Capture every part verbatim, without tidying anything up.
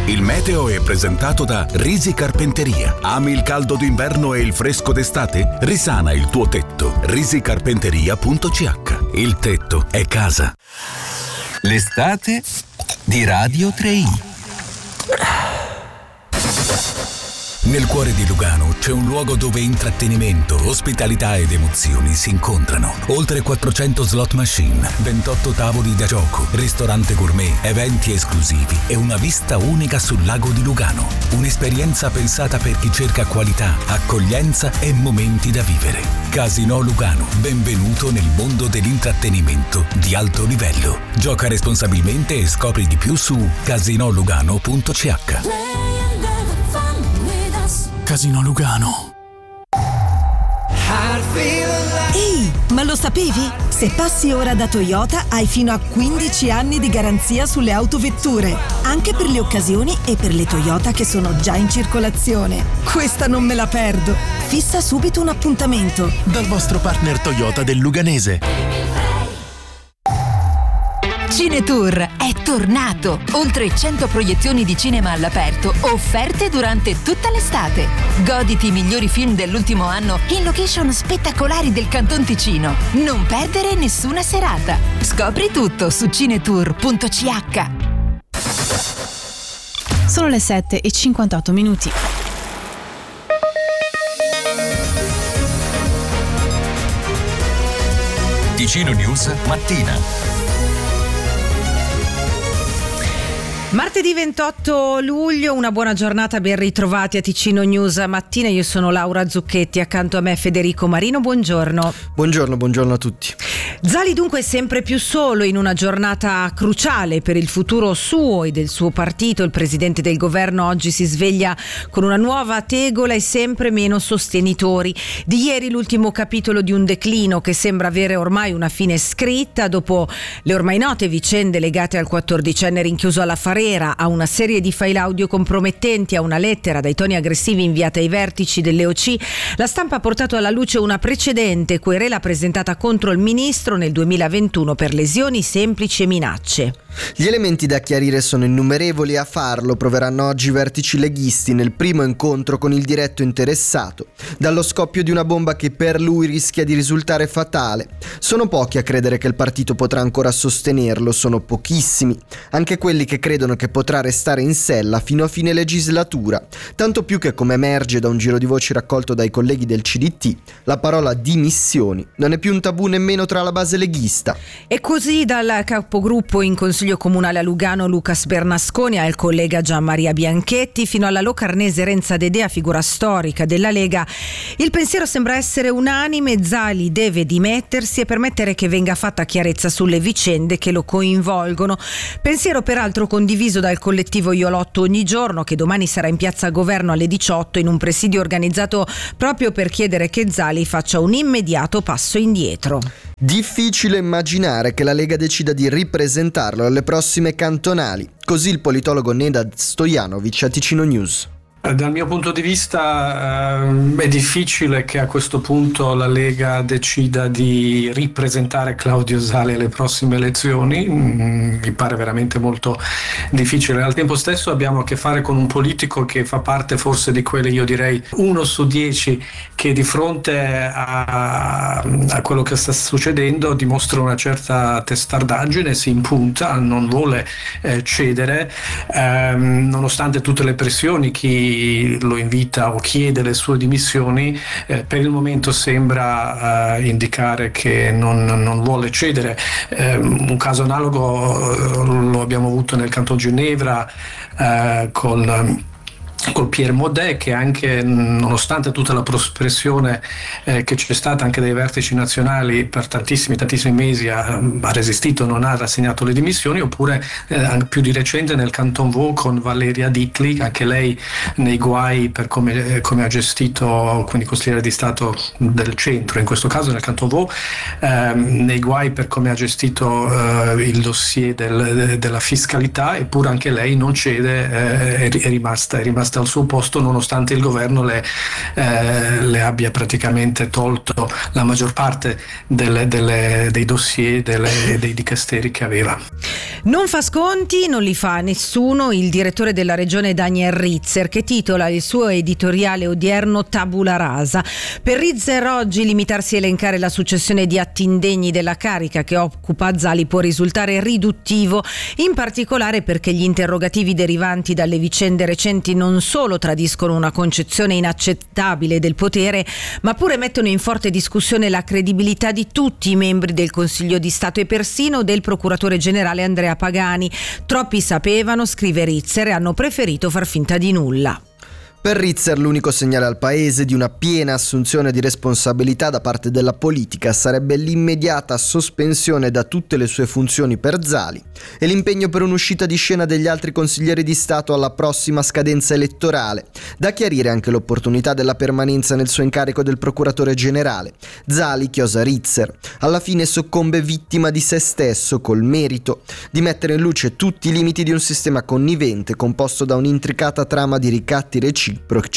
Il meteo è presentato da Risi Carpenteria. Ami il caldo d'inverno e il fresco d'estate? Risana il tuo tetto. risi carpenteria punto c h. Il tetto è casa. L'estate di Radio tre i. Nel cuore di Lugano c'è un luogo dove intrattenimento, ospitalità ed emozioni si incontrano. Oltre quattrocento slot machine, ventotto tavoli da gioco, ristorante gourmet, eventi esclusivi e una vista unica sul lago di Lugano. Un'esperienza pensata per chi cerca qualità, accoglienza e momenti da vivere. Casino Lugano, benvenuto nel mondo dell'intrattenimento di alto livello. Gioca responsabilmente e scopri di più su casino lugano punto c h. Casino Lugano. Ehi, ma lo sapevi? Se passi ora da Toyota hai fino a quindici anni di garanzia sulle autovetture, anche per le occasioni e per le Toyota che sono già in circolazione. Questa non me la perdo. Fissa subito un appuntamento dal vostro partner Toyota del Luganese. Cinetour è tornato! Oltre cento proiezioni di cinema all'aperto offerte durante tutta l'estate. Goditi i migliori film dell'ultimo anno in location spettacolari del Canton Ticino. Non perdere nessuna serata. Scopri tutto su cinetour punto c h. Sono le sette e cinquantotto minuti. Ticino News mattina. Martedì ventotto luglio, una buona giornata, ben ritrovati a Ticino News mattina. Io sono Laura Zucchetti, accanto a me Federico Marino, buongiorno. Buongiorno, buongiorno a tutti. Zali dunque sempre più solo in una giornata cruciale per il futuro suo e del suo partito. Il presidente del governo oggi si sveglia con una nuova tegola e sempre meno sostenitori. Di ieri l'ultimo capitolo di un declino che sembra avere ormai una fine scritta dopo le ormai note vicende legate al quattordicenne rinchiuso alla Farera, a una serie di file audio compromettenti, a una lettera dai toni aggressivi inviata ai vertici dell'E O C. La stampa ha portato alla luce una precedente querela presentata contro il ministro nel duemilaventuno per lesioni semplici e minacce. Gli elementi da chiarire sono innumerevoli e a farlo proveranno oggi i vertici leghisti nel primo incontro con il diretto interessato, dallo scoppio di una bomba che per lui rischia di risultare fatale. Sono pochi a credere che il partito potrà ancora sostenerlo, sono pochissimi, anche quelli che credono che potrà restare in sella fino a fine legislatura, tanto più che, come emerge da un giro di voci raccolto dai colleghi del C D T, la parola dimissioni non è più un tabù nemmeno tra la base leghista. E così dal capogruppo in Consiglio Comunale a Lugano Lucas Bernasconi al collega Gianmaria Bianchetti fino alla locarnese Renza Dedea, figura storica della Lega, il pensiero sembra essere unanime: Zali deve dimettersi e permettere che venga fatta chiarezza sulle vicende che lo coinvolgono. Pensiero peraltro condiviso dal collettivo Io Lotto Ogni Giorno, che domani sarà in piazza Governo alle diciotto in un presidio organizzato proprio per chiedere che Zali faccia un immediato passo indietro. Difficile immaginare che la Lega decida di ripresentarlo alle prossime cantonali. Così il politologo Nenad Stojanovic a Ticino News. Dal mio punto di vista eh, è difficile che a questo punto la Lega decida di ripresentare Claudio Zali alle prossime elezioni. Mm, mi pare veramente molto difficile. Al tempo stesso abbiamo a che fare con un politico che fa parte forse di quelle, io direi uno su dieci, che di fronte a, a quello che sta succedendo dimostra una certa testardaggine, si impunta, non vuole eh, cedere, ehm, nonostante tutte le pressioni. Chi lo invita o chiede le sue dimissioni eh, per il momento sembra eh, indicare che non, non vuole cedere. Eh, un caso analogo eh, lo abbiamo avuto nel Canton Ginevra eh, con col Pierre Maudet, che anche nonostante tutta la pressione eh, che c'è stata anche dai vertici nazionali per tantissimi tantissimi mesi ha, ha resistito, non ha rassegnato le dimissioni. Oppure eh, più di recente nel Canton Vaud con Valeria Ditli, anche lei nei guai per come, come ha gestito, quindi consigliere di Stato del centro in questo caso nel Canton Vaud, eh, nei guai per come ha gestito eh, il dossier del, de, della fiscalità, eppure anche lei non cede, eh, è, è rimasta è rimasta rimasta al suo posto nonostante il governo le, eh, le abbia praticamente tolto la maggior parte delle, delle, dei dossier delle, dei dicasteri che aveva. Non fa sconti, non li fa nessuno il direttore della regione Daniel Ritzer, che titola il suo editoriale odierno Tabula rasa. Per Ritzer oggi limitarsi a elencare la successione di atti indegni della carica che occupa Zali può risultare riduttivo, in particolare perché gli interrogativi derivanti dalle vicende recenti non solo tradiscono una concezione inaccettabile del potere, ma pure mettono in forte discussione la credibilità di tutti i membri del Consiglio di Stato e persino del procuratore generale Andrea Pagani. Troppi sapevano, scrive Ritzer, e hanno preferito far finta di nulla. Per Ritzer l'unico segnale al paese di una piena assunzione di responsabilità da parte della politica sarebbe l'immediata sospensione da tutte le sue funzioni per Zali e l'impegno per un'uscita di scena degli altri consiglieri di Stato alla prossima scadenza elettorale. Da chiarire anche l'opportunità della permanenza nel suo incarico del procuratore generale. Zali, chiosa Ritzer, alla fine soccombe vittima di se stesso col merito di mettere in luce tutti i limiti di un sistema connivente composto da un'intricata trama di ricatti reciproci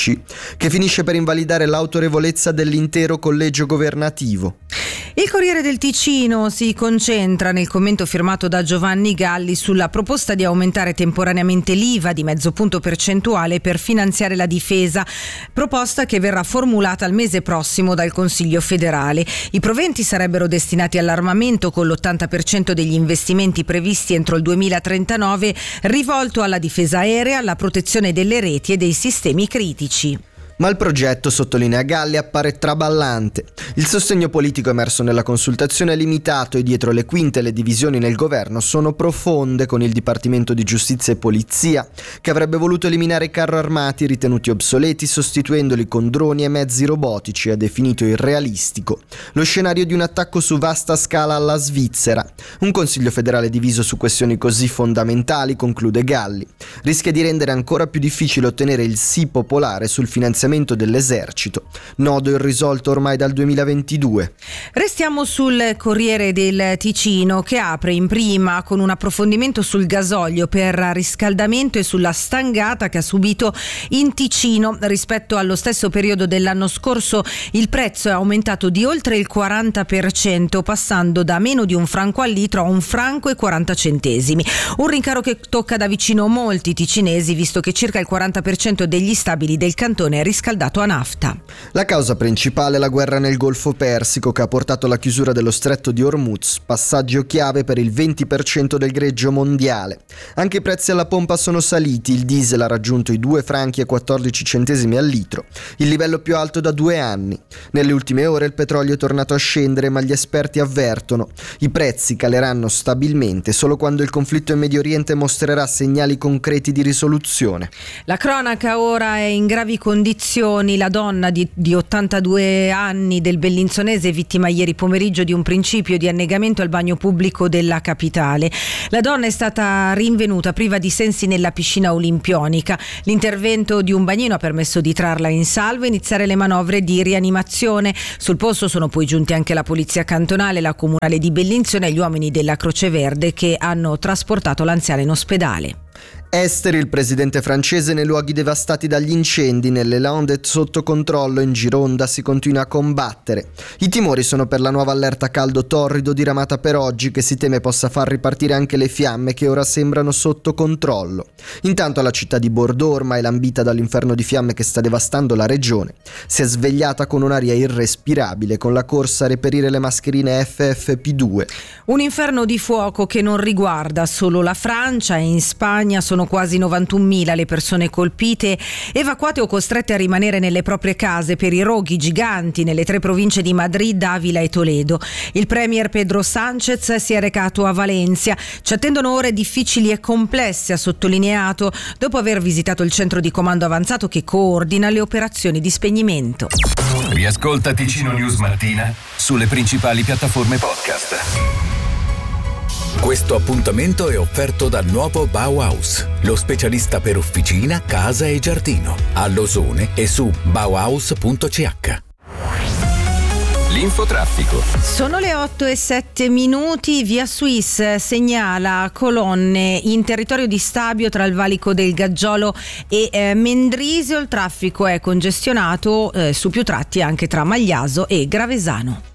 che finisce per invalidare l'autorevolezza dell'intero collegio governativo. Il Corriere del Ticino si concentra nel commento firmato da Giovanni Galli sulla proposta di aumentare temporaneamente l'I V A di mezzo punto percentuale per finanziare la difesa, proposta che verrà formulata al mese prossimo dal Consiglio federale. I proventi sarebbero destinati all'armamento con l'ottanta per cento degli investimenti previsti entro il duemilatrentanove rivolto alla difesa aerea, alla protezione delle reti e dei sistemi critici. Ma il progetto, sottolinea Galli, appare traballante. Il sostegno politico emerso nella consultazione è limitato e dietro le quinte le divisioni nel governo sono profonde, con il Dipartimento di Giustizia e Polizia che avrebbe voluto eliminare i carro armati ritenuti obsoleti sostituendoli con droni e mezzi robotici e ha definito irrealistico lo scenario di un attacco su vasta scala alla Svizzera. Un Consiglio federale diviso su questioni così fondamentali, conclude Galli, rischia di rendere ancora più difficile ottenere il sì popolare sul finanziamento dell'esercito, nodo irrisolto ormai dal duemilaventidue. Restiamo sul Corriere del Ticino, che apre in prima con un approfondimento sul gasolio per riscaldamento e sulla stangata che ha subito in Ticino. Rispetto allo stesso periodo dell'anno scorso il prezzo è aumentato di oltre il quaranta per cento, passando da meno di un franco al litro a un franco e quaranta centesimi. Un rincaro che tocca da vicino molti ticinesi, visto che circa il quaranta per cento degli stabili del cantone è riscaldato a nafta. La causa principale è la guerra nel Golfo Persico, che ha portato alla chiusura dello stretto di Hormuz, passaggio chiave per il venti per cento del greggio mondiale. Anche i prezzi alla pompa sono saliti, il diesel ha raggiunto i due franchi e quattordici centesimi al litro, il livello più alto da due anni. Nelle ultime ore il petrolio è tornato a scendere, ma gli esperti avvertono: i prezzi caleranno stabilmente solo quando il conflitto in Medio Oriente mostrerà segnali concreti di risoluzione. La cronaca ora è in gravi condizioni. La donna di, di ottantadue anni del Bellinzonese, vittima ieri pomeriggio di un principio di annegamento al bagno pubblico della capitale. La donna è stata rinvenuta priva di sensi nella piscina olimpionica. L'intervento di un bagnino ha permesso di trarla in salvo e iniziare le manovre di rianimazione. Sul posto sono poi giunti anche la polizia cantonale, la comunale di Bellinzona e gli uomini della Croce Verde, che hanno trasportato l'anziana in ospedale. Esteri, il presidente francese nei luoghi devastati dagli incendi. Nelle Landes sotto controllo in Gironda si continua a combattere. I timori sono per la nuova allerta caldo torrido diramata per oggi, che si teme possa far ripartire anche le fiamme che ora sembrano sotto controllo. Intanto la città di Bordeaux, ormai lambita dall'inferno di fiamme che sta devastando la regione, si è svegliata con un'aria irrespirabile, con la corsa a reperire le mascherine F F P due. Un inferno di fuoco che non riguarda solo la Francia. e in Spagna sono quasi novantunmila le persone colpite, evacuate o costrette a rimanere nelle proprie case per i roghi giganti nelle tre province di Madrid, Avila e Toledo. Il premier Pedro Sánchez si è recato a Valencia. Ci attendono ore difficili e complesse, ha sottolineato, dopo aver visitato il centro di comando avanzato che coordina le operazioni di spegnimento. Riascolta Ticino News Mattina sulle principali piattaforme podcast. Questo appuntamento è offerto dal nuovo Bauhaus, lo specialista per officina, casa e giardino, a Losone e su bauhaus punto c h. L'infotraffico. Sono le otto e sette minuti. Via Suisse segnala colonne in territorio di Stabio tra il valico del Gaggiolo e eh, Mendrisio. Il traffico è congestionato eh, su più tratti anche tra Magliaso e Gravesano.